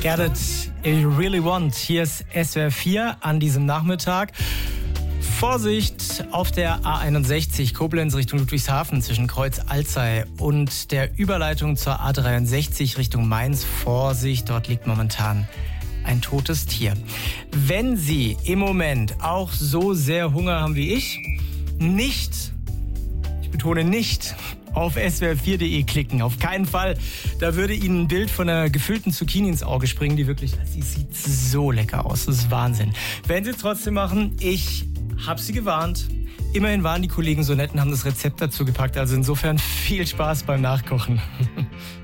Get it, I really want. Hier ist SWR 4 an diesem Nachmittag. Vorsicht auf der A61 Koblenz Richtung Ludwigshafen zwischen Kreuz-Alzey und der Überleitung zur A63 Richtung Mainz. Vorsicht, dort liegt momentan ein totes Tier. Wenn Sie im Moment auch so sehr Hunger haben wie ich betone nicht, auf swr4.de klicken. Auf keinen Fall. Da würde Ihnen ein Bild von einer gefüllten Zucchini ins Auge springen, die wirklich, sie sieht so lecker aus. Das ist Wahnsinn. Wenn Sie es trotzdem machen, ich habe Sie gewarnt. Immerhin waren die Kollegen so nett und haben das Rezept dazu gepackt. Also insofern viel Spaß beim Nachkochen.